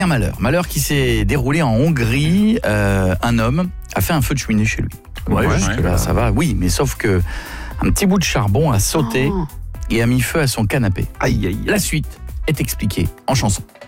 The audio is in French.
Un malheur qui s'est déroulé en Hongrie. Un homme a fait un feu de cheminée chez lui. Jusque-là, ça va. Oui, mais sauf que un petit bout de charbon a sauté et a mis feu à son canapé. Aïe, aïe. La suite est expliquée en chanson.